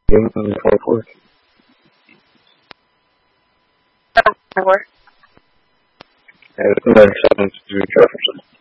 Yeah, on the 24th. Work. Yeah, it's 7 to Jefferson.